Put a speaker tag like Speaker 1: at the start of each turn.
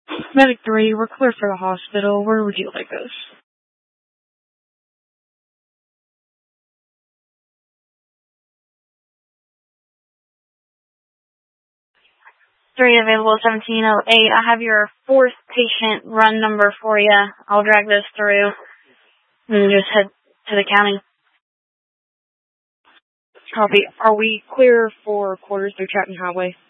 Speaker 1: Medic 3, we're clear for the hospital. Where would you like us? 3 available, 1708. I have your 4th patient run number for you. I'll drag this through and just head to the county. Copy. Are we clear for quarters through Chapman Highway?